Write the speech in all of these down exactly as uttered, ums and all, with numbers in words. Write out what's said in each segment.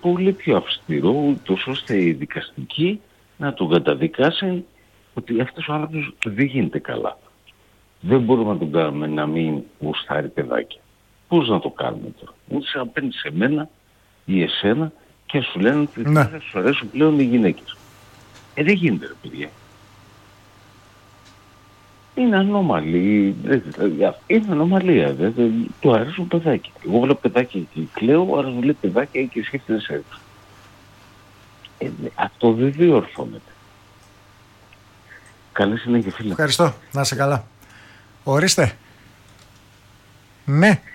πολύ πιο αυστηρό, ούτως ώστε η δικαστική να τον καταδικάσει ότι αυτός ο άνθρωπος δεν γίνεται καλά. Δεν μπορούμε να τον κάνουμε να μην γουστάρει παιδάκια. Πώς να το κάνουμε τώρα? Ούτε σε απέναντι σε μένα ή εσένα και σου λένε ότι ναι. θα σου αρέσουν πλέον οι γυναίκες. Ε, δεν γίνεται ρε παιδιά. Είναι ανώμαλη. Είναι ανομαλία. Δεν, δεν, του αρέσουν παιδάκια. Εγώ βλέπω παιδάκια και κλαίω, ο άλλος βλέπει παιδάκια και σκέφτεται σε έτσι. Ε, αυτό δεν διορθώνεται. Καλή συνέχεια φίλε. Ευχαριστώ. Να είσαι καλά. Ορίστε. Ναι.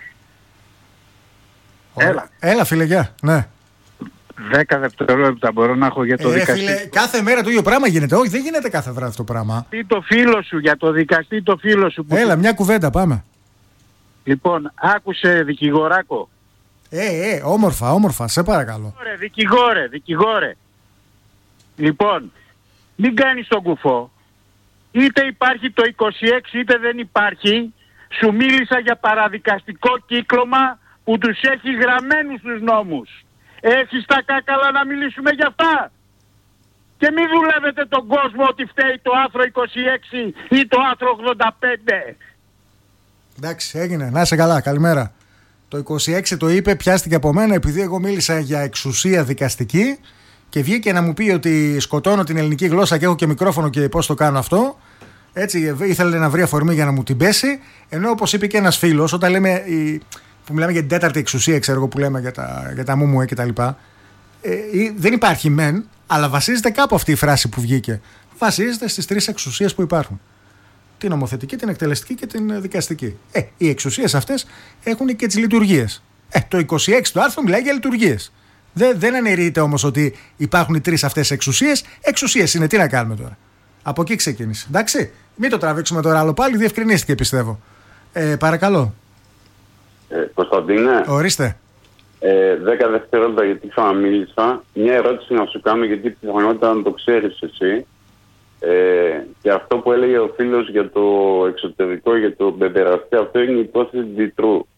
Έλα. Έλα φίλε, γεια. Ναι. Δέκα δευτερόλεπτα μπορώ να έχω για το ε, δικαστή. Φίλε, κάθε μέρα το ίδιο πράγμα γίνεται. Όχι, δεν γίνεται κάθε βράδυ αυτό το πράγμα. Τι το φίλο σου, για το δικαστή το φίλο σου. Που... Έλα, μια κουβέντα, πάμε. Λοιπόν, άκουσε δικηγοράκο. Ε, ε, όμορφα, όμορφα, σε παρακαλώ. Δικηγόρε, δικηγόρε, δικηγόρε. Λοιπόν, μην κάνεις τον κουφό. Είτε υπάρχει το είκοσι έξι είτε δεν υπάρχει. Σου μίλησα για παραδικαστικό κύκλωμα που τους έχει γραμμένους στους νόμους. Έχεις τα κάκαλα να μιλήσουμε για αυτά? Και μην δουλεύετε τον κόσμο ότι φταίει το άρθρο είκοσι έξι ή το άρθρο ογδόντα πέντε. Εντάξει, έγινε. Να είσαι καλά. Καλημέρα. Το είκοσι έξι το είπε, πιάστηκε από μένα επειδή εγώ μίλησα για εξουσία δικαστική και βγήκε να μου πει ότι σκοτώνω την ελληνική γλώσσα και έχω και μικρόφωνο και πώς το κάνω αυτό. Έτσι ήθελε να βρει αφορμή για να μου την πέσει. Ενώ όπως είπε και ένας φίλος, όταν λέμε, που μιλάμε για την τέταρτη εξουσία, ξέρω εγώ, που λέμε για τα, για τα μουμουέ και τα λοιπά, ε, δεν υπάρχει μεν, αλλά βασίζεται κάπου αυτή η φράση που βγήκε. Βασίζεται στις τρεις εξουσίες που υπάρχουν. Την νομοθετική, την εκτελεστική και την δικαστική. Ε, οι εξουσίες αυτές έχουν και τις λειτουργίες. Ε, το είκοσι έξι του άρθρο μιλάει για λειτουργίες. Δεν, δεν αναιρείται όμως ότι υπάρχουν οι τρεις αυτές εξουσίες. Εξουσίες είναι, τι να κάνουμε τώρα. Από εκεί ξεκίνησε. Εντάξει, μην το τραβήξουμε τώρα άλλο πάλι, διευκρινίστηκε πιστεύω. Ε, παρακαλώ. Ε, Κωνσταντίνε. Ορίστε. Ε, δέκα δευτερόλεπτα γιατί ξαναμίλησα. Μια ερώτηση να σου κάνω γιατί πιθανότητα να το ξέρεις εσύ. Ε, και αυτό που έλεγε ο φίλος για το εξωτερικό, για το παιδεραστή, αυτό είναι η υπόθεση Ντιτρού.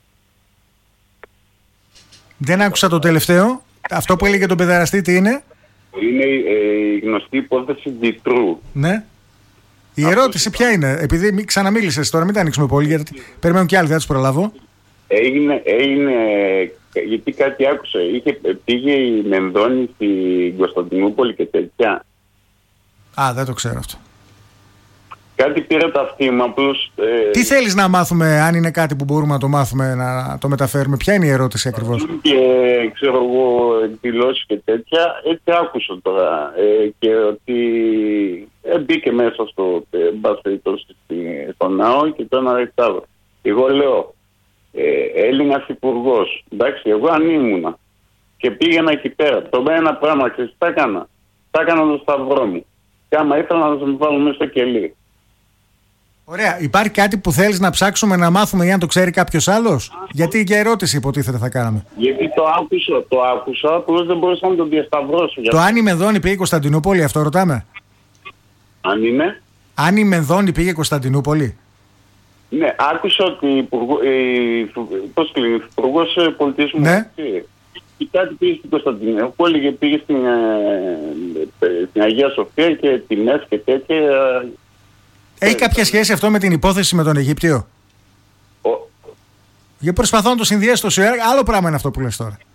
Δεν άκουσα το τελευταίο. Αυτό που έλεγε τον παιδεραστή τι είναι? Είναι ε, η γνωστή υπόθεση Ντιτρού. Ναι. Η αυτό ερώτηση ποια είναι? Επειδή ξαναμίλησες τώρα, μην τα ανοίξουμε πολύ γιατί περιμένουν και άλλοι, δεν τους προλάβω. Έγινε, έγινε, γιατί κάτι άκουσα. Είχε, πήγε η Μενδώνη στην Κωνσταντινούπολη και τέτοια. Α, δεν το ξέρω αυτό. Κάτι πήρε τα αυτήματος. Ε... Τι θέλεις να μάθουμε, αν είναι κάτι που μπορούμε να το μάθουμε, να το μεταφέρουμε? Ποια είναι η ερώτηση ακριβώς? Και ξέρω εγώ εκδηλώσεις και τέτοια, έτσι άκουσα τώρα. Ε, και ότι ε, μπήκε μέσα στο ε, στο ναό και το αναρρεκτάδο. Εγώ λέω, ε, Έλληνας υπουργός, εντάξει, εγώ αν ήμουνα και πήγαινα εκεί πέρα, το με ένα πράγμα, ξέρεις, τα έκανα. Τα έκανα το σταυρό μου. Και άμα ήθελα να το βάλω μέσα στο κελί. Ωραία. Υπάρχει κάτι που θέλεις να ψάξουμε να μάθουμε ή αν το ξέρει κάποιος άλλος? Α, γιατί για ερώτηση υποτίθεται θα κάναμε. Γιατί το άκουσα, το άκουσα, απλώς δεν μπορούσα να το διασταυρώσω. Το αν η Μενδώνη πήγε Κωνσταντινούπολη, αυτό ρωτάμε. Αν είναι. Αν η Μενδώνη πήγε Κωνσταντινούπολη. Ναι, άκουσα ότι πώς κλείνει, ο Υπουργός Πολιτισμού. Ναι. Και κάτι πήγε στην Κωνσταντινούπολη και πήγε στην, ε, στην Αγία Σοφία και τιμές και τέτοια. Έχει κάποια σχέση αυτό με την υπόθεση με τον Αιγύπτιο? Ο... Για προσπαθώ να το συνδυάσω το ΣΥΟΕΡ, άλλο πράγμα είναι αυτό που λες τώρα.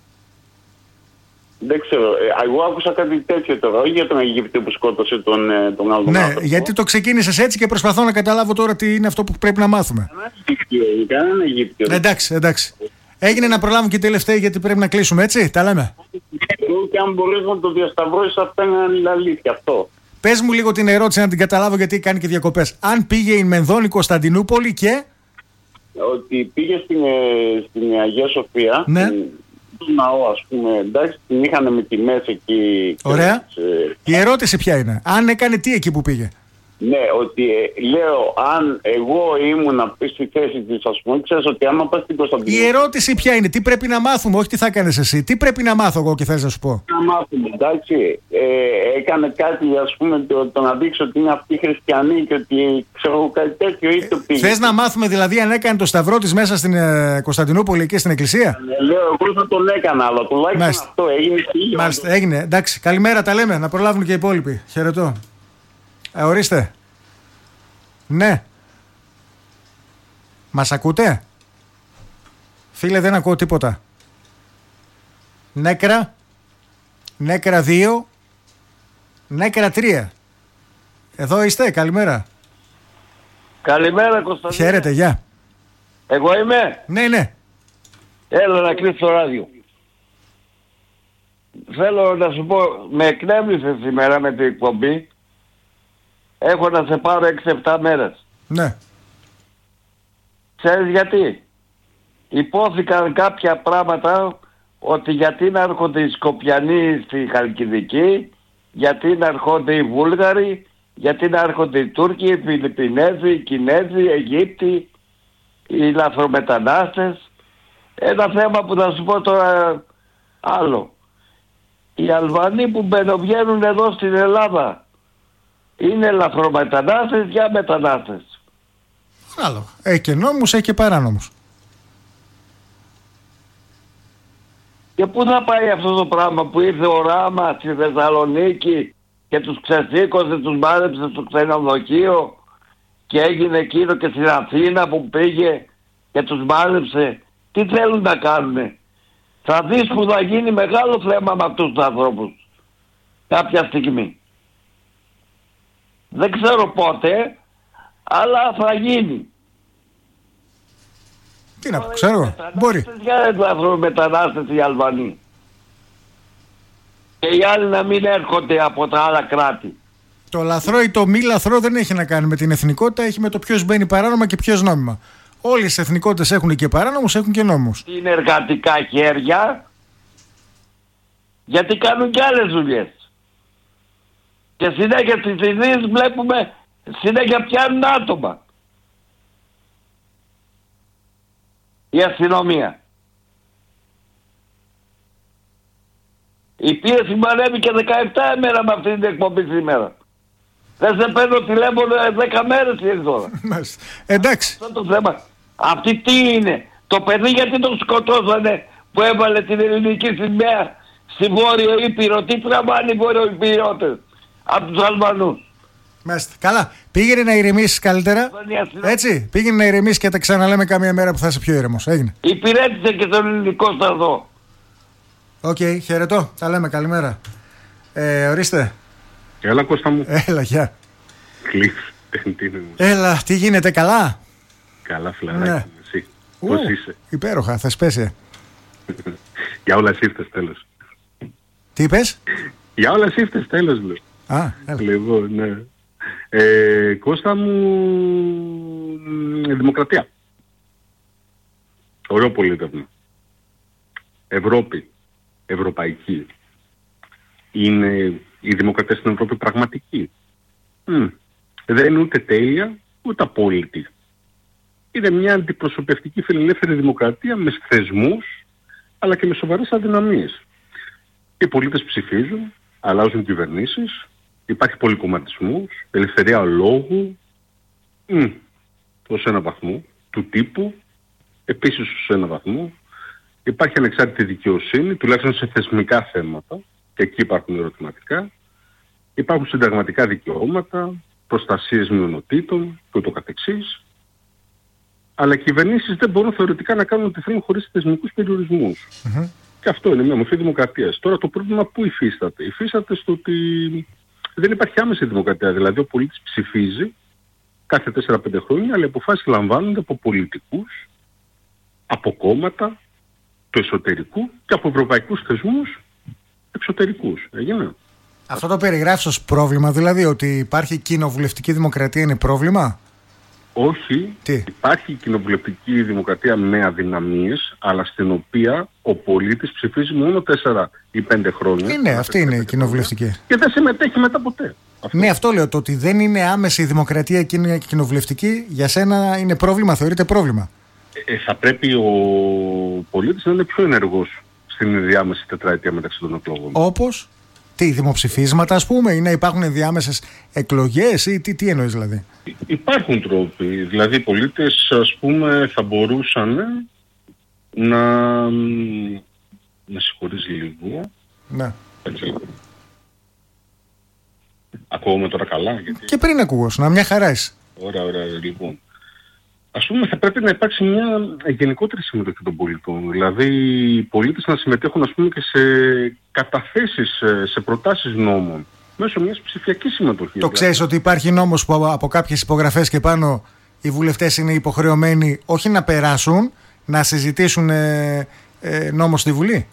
Δεν ξέρω, εγώ άκουσα κάτι τέτοιο τώρα, όχι για τον Αιγύπτιο που σκότωσε τον, τον άλλο ναι, άνθρωπο. Γιατί το ξεκίνησες έτσι και προσπαθώ να καταλάβω τώρα τι είναι αυτό που πρέπει να μάθουμε. Κανένα Αιγύπτιο. Εντάξει, εντάξει. Έγινε να προλάβουμε και τελευταία γιατί πρέπει να κλείσουμε, έτσι, τα λέμε. Και αν μπορείς να το διασταυρώσεις, αυτά είναι αλήθεια αυτό. Πες μου λίγο την ερώτηση να την καταλάβω γιατί κάνει και διακοπές. Αν πήγε η Μενδώνη Κωνσταντινούπολη και... Ότι πήγε στην, στην Αγία Σοφία, ναι. Στην ναό ας πούμε, εντάξει, την είχαν με τιμές εκεί. Ωραία. Και... Η ερώτηση ποια είναι? Αν έκανε τι εκεί που πήγε? Ναι, ότι ε, λέω, αν εγώ ήμουν στη θέση της, ας πούμε, ξέρεις ότι άμα πας στην Κωνσταντινούπολη... Η ερώτηση ποια είναι, τι πρέπει να μάθουμε, όχι τι θα έκανες εσύ. Τι πρέπει να μάθω εγώ και θες να σου πω. Να μάθουμε, εντάξει. Ε, έκανε κάτι, ας πούμε, το, το να δείξει ότι είναι αυτοί χριστιανοί και ότι ξέρω κάτι τέτοιο ή το πήγε. Θες να μάθουμε δηλαδή αν έκανε το σταυρό της μέσα στην ε, Κωνσταντινούπολη και στην εκκλησία. Ε, λέω, εγώ θα τον έκανα, αλλά τουλάχιστον Μάλιστα. αυτό έγινε. Μάλιστα, έγινε. Εντάξει, καλημέρα, τα λέμε, να προλάβουν και οι υπόλοιποι. Χαιρετώ. Ε, ορίστε. Ναι. Μας ακούτε? Φίλε, δεν ακούω τίποτα. Νέκρα. Νέκρα δύο. Νέκρα τρία. Εδώ είστε, καλημέρα. Καλημέρα Κωνσταντίνε. Χαίρετε, γεια. Εγώ είμαι. Ναι, ναι. Έλα να κλείσει το ράδιο. Θέλω να σου πω, με εκνεύρισε σήμερα με την εκπομπή. Έχω να σε πάρω έξι επτά μέρες. Ναι. Ξέρεις γιατί? Υπόθηκαν κάποια πράγματα ότι γιατί να έρχονται οι Σκοπιανοί στη Χαλκιδική, γιατί να έρχονται οι Βούλγαροι, γιατί να έρχονται οι Τούρκοι, οι Φιλιππινέζοι, οι Κινέζοι, οι Αιγύπτιοι, οι λαθρομετανάστες. Ένα θέμα που θα σου πω τώρα άλλο. Οι Αλβανοί που μπαινοβγαίνουν εδώ στην Ελλάδα είναι λαθρομετανάστες για μετανάστες. Άλλο. Έχει και νόμους, έχει και παράνομους. Και πού θα πάει αυτό το πράγμα που ήρθε ο Ράμα στη Θεσσαλονίκη και τους ξεσήκωσε, τους μάζεψε στο ξενοδοχείο και έγινε εκείνο και στην Αθήνα που πήγε και τους μάζεψε. Τι θέλουν να κάνουνε? Θα δεις που θα γίνει μεγάλο θέμα με αυτούς τους ανθρώπους κάποια στιγμή. Δεν ξέρω πότε, αλλά θα γίνει. Τι να πω, ξέρω, μπορεί. Για να μετανάστες οι Αλβανοί. Και οι άλλοι να μην έρχονται από τα άλλα κράτη. Το λαθρό ή το μη λαθρό δεν έχει να κάνει με την εθνικότητα, έχει με το ποιος μπαίνει παράνομα και ποιος νόμιμα. Όλες οι εθνικότητες έχουν και παράνομους, έχουν και νόμους. Είναι εργατικά χέρια, γιατί κάνουν και άλλες δουλειές. Και συνέχεια στις ειδήσεις βλέπουμε, συνέχεια πιάνουν άτομα. Η αστυνομία. Η πίεση μου ανέβηκε δεκαεπτά ημέρα με αυτή την εκπομπή σήμερα. Δεν σε παίρνω τηλέφωνο δέκα μέρες ή τώρα. Εντάξει. Αυτό το θέμα. Αυτή τι είναι? Το παιδί γιατί τον σκοτώσανε που έβαλε την ελληνική σημαία στη Βόρειο Ήπειρο? Τι τραβάνε οι Βόρειο Ήπειρότες από τους Αλβανούς? Μάλιστα. Καλά. Πήγαινε να ηρεμήσεις καλύτερα. Έτσι. Πήγαινε να ηρεμήσεις και τα ξαναλέμε καμία μέρα που θα είσαι πιο ήρεμος. Έγινε. Υπηρέτησε και τον ελληνικό στρατό. Οκ. Okay, χαιρετώ. Τα λέμε. Καλημέρα. Ε, ορίστε. Έλα Κώστα μου. Έλα, γεια. Κλειφ. Έλα, τι γίνεται, καλά? Καλά φιλαράκι, ναι. Εσύ. Ου, πώς είσαι? Υπέροχα, θα σπέσει. Για όλα εσύ ήρθες τέλος. Τι είπες? Για όλα εσύ ήρθες τέλος, λέω. Α, έλα. Λοιπόν, ναι. Ε, Κώστα μου, δημοκρατία. Ωραίο πολίτευμα. Ευρώπη. Ευρωπαϊκή. Είναι η δημοκρατία στην Ευρώπη πραγματική? Mm. Δεν είναι ούτε τέλεια, ούτε απόλυτη. Είναι μια αντιπροσωπευτική φιλελεύθερη δημοκρατία με θεσμούς, αλλά και με σοβαρές αδυναμίες. Οι πολίτες ψηφίζουν, αλλάζουν κυβερνήσεις, υπάρχει πολυκομματισμός, ελευθερία λόγου, mm. ως ένα βαθμό, του τύπου, επίσης ως ένα βαθμό. Υπάρχει ανεξάρτητη δικαιοσύνη, τουλάχιστον σε θεσμικά θέματα, και εκεί υπάρχουν ερωτηματικά. Υπάρχουν συνταγματικά δικαιώματα, προστασίες μειονοτήτων και ούτω καθεξής. Αλλά οι κυβερνήσεις δεν μπορούν θεωρητικά να κάνουν ό,τι θέλουν χωρίς θεσμικούς περιορισμούς. Mm-hmm. Και αυτό είναι μια μορφή δημοκρατίας. Τώρα το πρόβλημα πού υφίσταται? Υφίσταται στο ότι δεν υπάρχει άμεση δημοκρατία. Δηλαδή ο πολίτης ψηφίζει κάθε τέσσερα πέντε χρόνια, αλλά οι αποφάσεις λαμβάνονται από πολιτικούς, από κόμματα του εσωτερικού και από ευρωπαϊκούς θεσμούς εξωτερικούς. Έγινε. Αυτό το περιγράφεις ως πρόβλημα, δηλαδή ότι υπάρχει κοινοβουλευτική δημοκρατία είναι πρόβλημα? Όχι, Τι? υπάρχει κοινοβουλευτική δημοκρατία με αδυναμίες, αλλά στην οποία ο πολίτης ψηφίζει μόνο τέσσερα ή πέντε χρόνια. Ε, ναι, αυτή είναι η κοινοβουλευτική. Και δεν συμμετέχει μετά ποτέ. Αυτό. Ναι, αυτό λέω. Το ότι δεν είναι άμεση η δημοκρατία και είναι κοινοβουλευτική, για σένα είναι πρόβλημα, θεωρείται πρόβλημα. Ε, θα πρέπει ο πολίτης να είναι πιο ενεργός στην διάμεση τετραετία μεταξύ των εκλογών. Όπως, τι, δημοψηφίσματα ας πούμε, ή να υπάρχουν διάμεσες εκλογές ή τι, τι εννοείς δηλαδή? Υπάρχουν τρόποι. Δηλαδή οι πολίτες, ας πούμε, θα μπορούσαν να... Με συγχωρείς λίγο. Ναι. Έτσι. Ακούγομαι τώρα καλά? Γιατί... Και πριν ακούγω, να μια χαρά είσαι. Ωραία, ωραία, λοιπόν. Ας πούμε, θα πρέπει να υπάρξει μια γενικότερη συμμετοχή των πολιτών. Δηλαδή, οι πολίτες να συμμετέχουν, ας πούμε, και σε καταθέσεις, σε προτάσεις νόμων, μέσω μιας ψηφιακής συμμετοχής. Το ξέρεις ότι υπάρχει νόμος που από κάποιες υπογραφές και πάνω οι βουλευτές είναι υποχρεωμένοι όχι να περάσουν, να συζητήσουν ε, ε, νόμο στη Βουλή?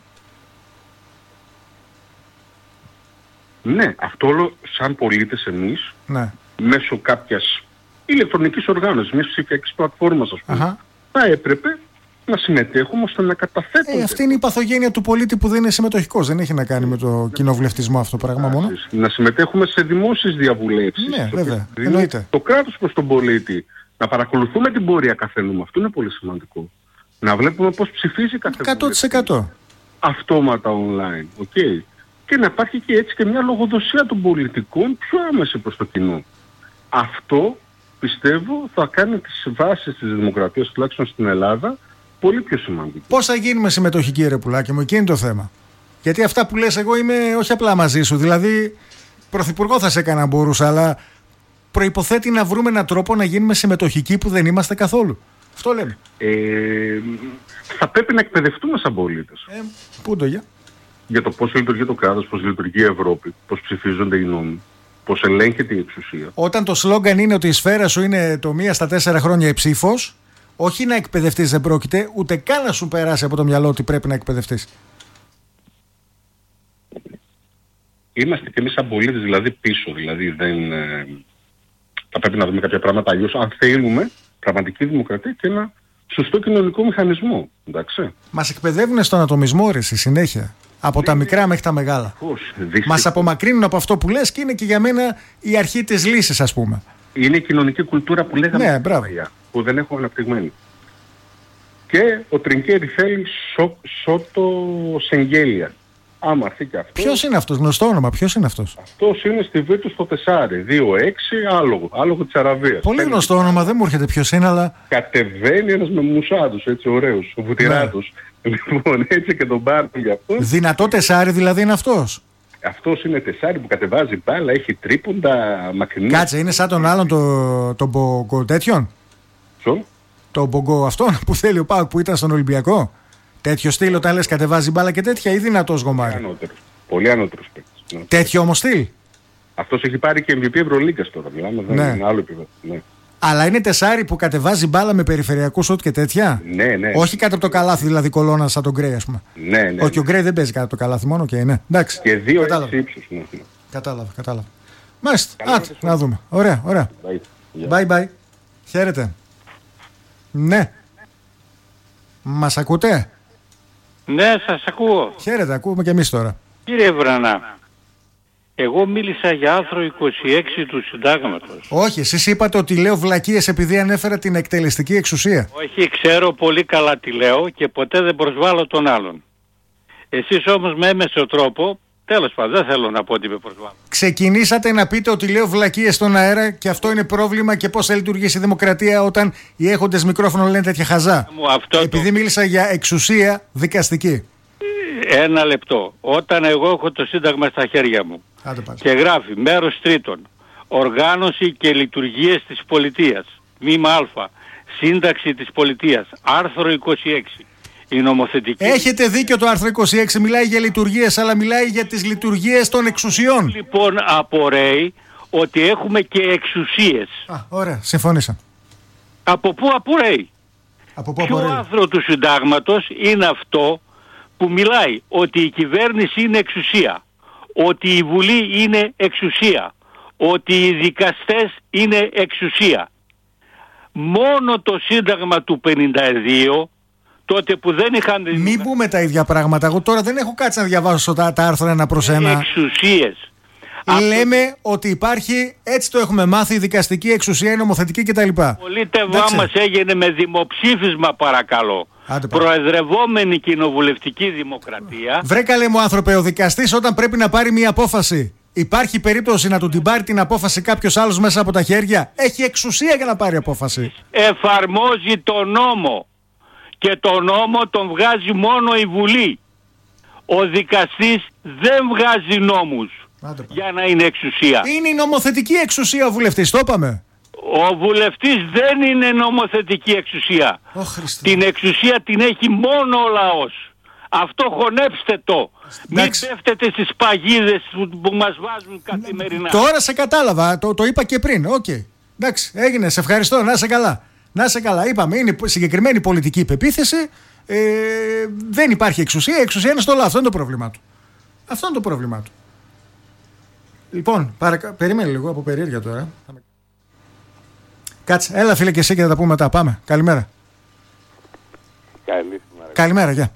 Ναι, αυτό όλο σαν πολίτες εμείς, ναι. μέσω κάποιας ηλεκτρονικής οργάνωσης, μιας ψηφιακής πλατφόρμας, ας πούμε, Αχα. θα έπρεπε να συμμετέχουμε ώστε να καταθέτουμε. Ε, αυτή είναι η παθογένεια του πολίτη που δεν είναι συμμετοχικός. Δεν έχει να κάνει με το κοινοβουλευτισμό αυτό το πράγμα μόνο. Να συμμετέχουμε σε δημόσιες διαβουλεύσεις. Ναι, βέβαια. Εννοείται. Το κράτος προς τον πολίτη. Να παρακολουθούμε την πορεία καθενού. Αυτό είναι πολύ σημαντικό. Να βλέπουμε πώς ψηφίζει καθένας. εκατό τοις εκατό. Αυτόματα online. Okay. Και να υπάρχει και έτσι και μια λογοδοσία των πολιτικών πιο άμεση προς το κοινό. Αυτό πιστεύω θα κάνει τις βάσεις της δημοκρατίας, τουλάχιστον στην Ελλάδα, πολύ πιο σημαντικό. Πώς θα γίνουμε συμμετοχικοί, ρε πουλάκι μου, εκεί είναι το θέμα. Γιατί αυτά που λες εγώ είμαι όχι απλά μαζί σου. Δηλαδή, πρωθυπουργό θα σε έκανα αν μπορούσα, αλλά προϋποθέτει να βρούμε έναν τρόπο να γίνουμε συμμετοχικοί που δεν είμαστε καθόλου. Αυτό λέμε. Ε, θα πρέπει να εκπαιδευτούμε σαν πολίτες. Ε, πού το για? Για το πώς λειτουργεί το κράτος, πώς λειτουργεί η Ευρώπη, πώς ψηφίζονται οι νόμοι, πώς ελέγχεται η εξουσία. Όταν το σλόγγαν είναι ότι η σφαίρα σου είναι το μία στα τέσσερα χρόνια η ψήφος, όχι να εκπαιδευτείς δεν πρόκειται, ούτε καν να σου περάσει από το μυαλό ότι πρέπει να εκπαιδευτείς. Είμαστε και εμείς σαν πολίτες δηλαδή πίσω, δηλαδή δεν... Ε, θα πρέπει να δούμε κάποια πράγματα αλλιώς, αν θέλουμε πραγματική δημοκρατία και ένα σωστό κοινωνικό μηχανισμό, εντάξει. Μας εκπαιδεύουν στον ατομισμό, ρε, στη συνέχεια. Από ναι, τα μικρά μέχρι τα μεγάλα. Μας απομακρύνουν από αυτό που λες και είναι και για μένα η αρχή της λύσης, ας πούμε. Είναι η κοινωνική κουλτούρα που λέγαμε, ναι, μπράβο, που δεν έχουμε αναπτυγμένη. Και ο Τρινκέρι θέλει σο, Σότο Σεγγέλια. Άμα έρθει και αυτό. Ποιος είναι αυτός, γνωστό όνομα, ποιος είναι αυτός? Αυτός είναι στη Β' στο τεσσάρι, δύο έξι, άλογο, άλογο της Αραβίας. Πολύ Θέλει γνωστό όνομα, δεν μου έρχεται ποιος είναι, αλλά... Κατεβαίνει ένας με μουσάτους, έτσι ωραίους, ο βουτυράτος. Ναι. Λοιπόν, έτσι και τον πάρουν για αυτό. Δυνατό τεσσάρι δηλαδή είναι αυτός? Αυτός είναι τεσσάρι που κατεβάζει μπάλα, έχει τρίποντα, μακρινή. Κάτσε, είναι σαν τον άλλον τον το μπογκο τέτοιον. Ποιο? Το μπογκο αυτόν που θέλει ο Πάουκ που ήταν στον Ολυμπιακό. Τέτοιο στυλ όταν λες κατεβάζει μπάλα και τέτοια ή δυνατός γομάρι? Πολύ ανώτερος. Πολύ ανώτερος παίκτης. Τέτοιο όμως στυλ. Αυτός έχει πάρει και εμ βι πι Ευρωλίγκας τώρα. Μιλάμε, δεν ναι. είναι άλλο επίπεδο. Ναι. Αλλά είναι τεσάρι που κατεβάζει μπάλα με περιφερειακού σουτ και τέτοια. Ναι, ναι. Όχι κάτω από το καλάθι, δηλαδή κολόνα σαν τον Γκρέι, ας πούμε. Ναι, ναι. Όχι, ο Γκρέι δεν παίζει κάτω από το καλάθι μόνο και ναι. Εντάξει. Και δύο έτσι ύψους. Ναι. Κατάλαβα, κατάλαβα. Μάλιστα. Άτε, να δούμε. Ωραία, ωραία. Bye bye. Χαίρετε. Ναι. Μας ακούτε? Ναι, σας ακούω. Χαίρετε, ακούμε και εμείς τώρα. Κύριε Βρανά, εγώ μίλησα για άρθρο είκοσι έξι του συντάγματος. Όχι, εσείς είπατε ότι λέω βλακίες επειδή ανέφερα την εκτελεστική εξουσία. Όχι, ξέρω πολύ καλά τι λέω και ποτέ δεν προσβάλλω τον άλλον. Εσείς όμως με έμεσο τρόπο, τέλος πάντων, δεν θέλω να πω ότι με προσβάλλω. Ξεκινήσατε να πείτε ότι λέω βλακίες στον αέρα και αυτό είναι πρόβλημα και πώς θα λειτουργήσει η δημοκρατία όταν οι έχοντες μικρόφωνο λένε τέτοια χαζά. Αυτό επειδή το... μίλησα για εξουσία δικαστική. Ένα λεπτό. Όταν εγώ έχω το Σύνταγμα στα χέρια μου και γράφει μέρος τρίτον, οργάνωση και λειτουργίες της πολιτείας, μήμα α, σύνταξη της πολιτείας, άρθρο είκοσι έξι. Η νομοθετική... Έχετε δίκιο, το άρθρο είκοσι έξι μιλάει για λειτουργίες, αλλά μιλάει για τις λειτουργίες των εξουσιών. Λοιπόν, απορρέει ότι έχουμε και εξουσίες. Α, ωραία, συμφώνησα. Από πού απορρέει? Από πού απορρέει? Ποιο άρθρο του συντάγματος είναι αυτό που μιλάει ότι η κυβέρνηση είναι εξουσία, ότι η Βουλή είναι εξουσία, ότι οι δικαστές είναι εξουσία? μόνο το Σύνταγμα του πενήντα δύο, τότε που δεν είχαν... Μην πούμε τα ίδια πράγματα. Εγώ τώρα δεν έχω κάτσει να διαβάσω τα, τα άρθρα ένα προς ένα. Εξουσίες. Λέμε Αυτό... ότι υπάρχει, έτσι το έχουμε μάθει, η δικαστική εξουσία, η νομοθετική κτλ. Το πολίτευμά μας έγινε με δημοψήφισμα, παρακαλώ. Προεδρευόμενη κοινοβουλευτική δημοκρατία. Βρε καλέ μου άνθρωπε, ο δικαστής όταν πρέπει να πάρει μια απόφαση, υπάρχει περίπτωση να του την πάρει την απόφαση κάποιος άλλος μέσα από τα χέρια? Έχει εξουσία για να πάρει απόφαση. Εφαρμόζει τον νόμο. Και τον νόμο τον βγάζει μόνο η Βουλή. Ο δικαστής δεν βγάζει νόμους για να είναι εξουσία. Είναι η νομοθετική εξουσία ο βουλευτής, το είπαμε. Ο βουλευτής δεν είναι νομοθετική εξουσία. Oh, την εξουσία την έχει μόνο ο λαός. Αυτό χωνέψτε το. Εντάξει. Μην πέφτετε στις παγίδες που, που μας βάζουν καθημερινά. Τώρα σε κατάλαβα, το, το είπα και πριν. Okay. Εντάξει, έγινε, σε ευχαριστώ, να είσαι καλά. Να είσαι καλά, είπαμε, είναι συγκεκριμένη πολιτική υπεποίθηση, ε, δεν υπάρχει εξουσία, η εξουσία είναι στο λαό, αυτό είναι το πρόβλημά του. Αυτό είναι το πρόβλημά του. Λοιπόν, παρακα... περίμενε λίγο, από περίεργεια τώρα. Κάτσε, έλα φίλε και εσύ και θα τα πούμε μετά, πάμε, καλημέρα. Καλημέρα. Καλημέρα, γεια.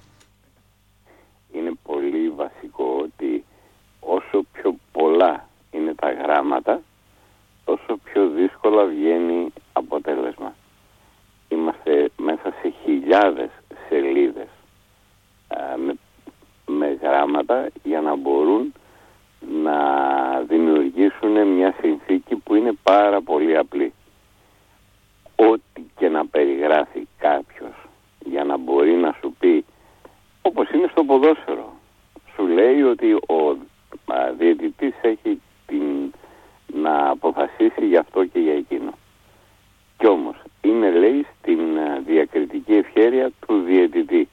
Είναι πολύ βασικό ότι όσο πιο πολλά είναι τα γράμματα, τόσο πιο δύσκολα βγαίνει αποτέλεσμα. Είμαστε μέσα σε χιλιάδες σελίδες α, με, με γράμματα για να μπορούν να δημιουργήσουν μια συνθήκη που είναι πάρα πολύ απλή. Ό,τι και να περιγράφει κάποιος για να μπορεί να σου πει, όπως είναι στο ποδόσφαιρο, σου λέει ότι ο α, διαιτητής έχει την, να αποφασίσει για αυτό και για εκείνο. Κι όμως είναι, λέει, στην διακριτική ευχέρεια του διαιτητή.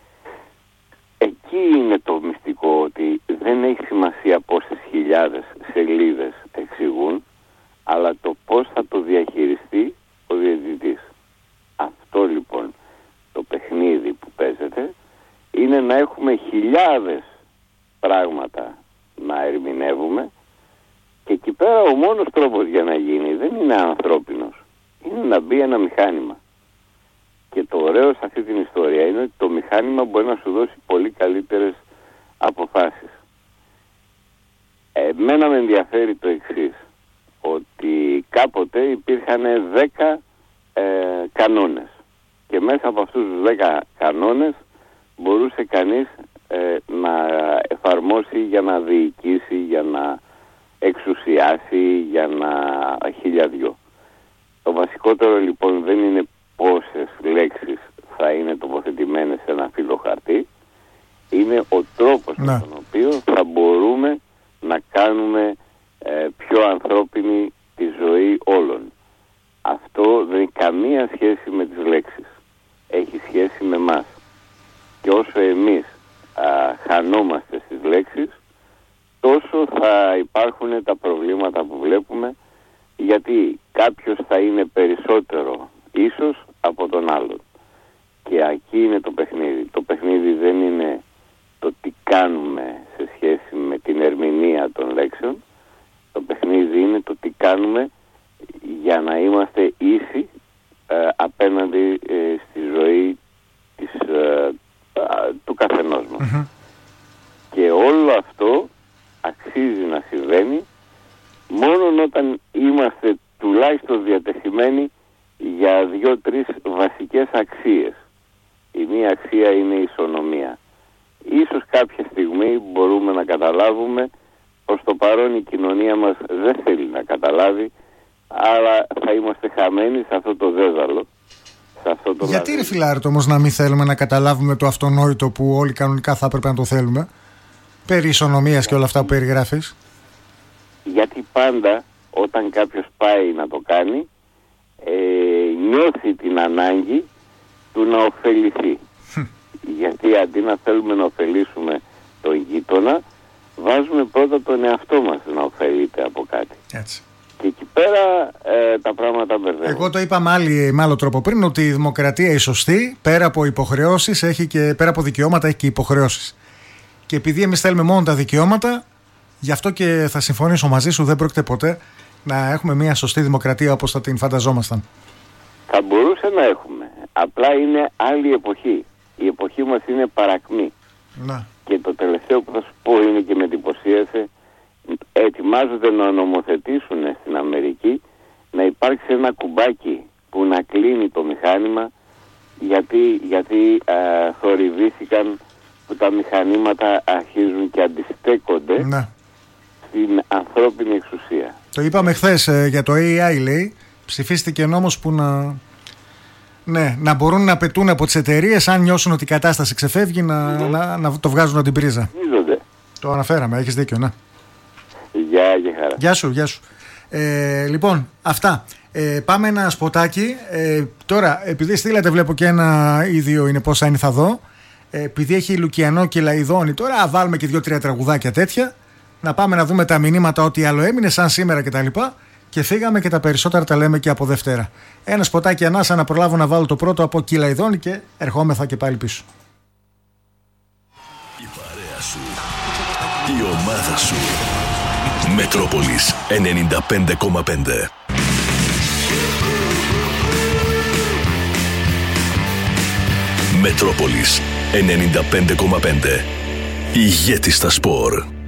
Εκεί είναι το μυστικό, ότι δεν έχει σημασία πόσες χιλιάδες σελίδες εξηγούν, αλλά το πώς θα το διαχειριστεί ο διαιτητής. Αυτό λοιπόν το παιχνίδι που παίζεται είναι να έχουμε χιλιάδες πράγματα να ερμηνεύουμε, και εκεί πέρα ο μόνος τρόπος για να γίνει δεν είναι ανθρώπινος. Είναι να μπει ένα μηχάνημα. Και το ωραίο σε αυτή την ιστορία είναι ότι το μηχάνημα μπορεί να σου δώσει πολύ καλύτερες αποφάσεις. Εμένα με ενδιαφέρει το εξής, ότι κάποτε υπήρχαν δέκα ε, κανόνες, και μέσα από αυτούς τους δέκα κανόνες μπορούσε κανείς ε, να εφαρμόσει για να διοικήσει, για να εξουσιάσει, για να χιλιαδιό. Το βασικότερο λοιπόν δεν είναι πόσες λέξεις θα είναι τοποθετημένες σε ένα φύλλο χαρτί, είναι ο τρόπος με τον οποίο θα μπορούμε να κάνουμε ε, πιο ανθρώπινη τη ζωή όλων. Αυτό δεν έχει καμία σχέση με τις λέξεις. Έχει σχέση με μας. Και όσο εμείς α, χανόμαστε στις λέξεις, τόσο θα υπάρχουν τα προβλήματα που βλέπουμε, γιατί κάποιος θα είναι περισσότερο ίσως από τον άλλον. Και εκεί είναι το παιχνίδι. Το παιχνίδι δεν είναι το τι κάνουμε σε σχέση με την ερμηνεία των λέξεων. Το παιχνίδι είναι το τι κάνουμε για να είμαστε ίσοι ε, απέναντι ε, στη ζωή της, ε, ε, του καθενός μας. Mm-hmm. Και όλο αυτό αξίζει να συμβαίνει μόνο όταν είμαστε τουλάχιστον διατεθειμένοι για δύο-τρεις βασικές αξίες. Η μία αξία είναι η ισονομία. Ίσως κάποια στιγμή μπορούμε να καταλάβουμε, προς το παρόν η κοινωνία μας δεν θέλει να καταλάβει, αλλά θα είμαστε χαμένοι σε αυτό το δέδαλο. Σε αυτό το Γιατί ρε φιλάρτο όμως να μην θέλουμε να καταλάβουμε το αυτονόητο που όλοι κανονικά θα έπρεπε να το θέλουμε, περί ισονομίας και όλα αυτά που περιγράφεις? Γιατί πάντα όταν κάποιος πάει να το κάνει, ε, νιώθει την ανάγκη του να ωφεληθεί. Γιατί αντί να θέλουμε να ωφελήσουμε τον γείτονα, βάζουμε πρώτα τον εαυτό μας να ωφελείται από κάτι. Έτσι. Και εκεί πέρα ε, τα πράγματα μπερδεύουν. Εγώ το είπα με, άλλη, με άλλο τρόπο πριν, ότι η δημοκρατία η σωστή, πέρα από υποχρεώσεις, έχει και, πέρα από δικαιώματα, έχει και υποχρεώσεις. Και επειδή εμείς θέλουμε μόνο τα δικαιώματα, γι' αυτό και θα συμφωνήσω μαζί σου, δεν πρόκειται ποτέ να έχουμε μια σωστή δημοκρατία όπως θα την φανταζόμασταν. Θα μπορούσε να έχουμε. Απλά είναι άλλη εποχή. Η εποχή μας είναι παρακμή. Να. Και το τελευταίο που θα σου πω είναι και με εντυπωσίασε. Ετοιμάζονται να νομοθετήσουν στην Αμερική να υπάρξει ένα κουμπάκι που να κλείνει το μηχάνημα, γιατί, γιατί α, θορυβήθηκαν που τα μηχανήματα αρχίζουν και αντιστέκονται να. στην ανθρώπινη εξουσία. Το είπαμε χθες ε, για το έι άι, λέει. Ψηφίστηκε νόμος που να, ναι, να μπορούν να πετούν από τις εταιρείες, αν νιώσουν ότι η κατάσταση ξεφεύγει, να, mm. να, να το βγάζουν από την πρίζα. Μίζονται. Το αναφέραμε, έχεις δίκιο, ναι. Γεια και χαρά. Γεια σου, γεια σου. Ε, λοιπόν, αυτά. Ε, πάμε ένα σποτάκι. Ε, τώρα, επειδή στείλατε, βλέπω και ένα ίδιο είναι πόσα είναι θα δω. Ε, επειδή έχει Λουκιανό και Λαϊδόνη, τώρα βάλουμε και δύο-τρία τραγουδάκια τέτοια. Να πάμε να δούμε τα μηνύματα, ό,τι άλλο έμεινε, σαν σήμερα κτλ. Και, και φύγαμε και τα περισσότερα τα λέμε και από Δευτέρα. Ένα σποτάκι ανάσα να προλάβω να βάλω το πρώτο από Κιλαϊδόνη και ερχόμεθα και πάλι πίσω. Η παρέα σου, η ομάδα σου. Μετρόπολης ενενήντα πέντε κόμμα πέντε. Μετρόπολης ενενήντα πέντε κόμμα πέντε. Ηγέτη στα σπορ.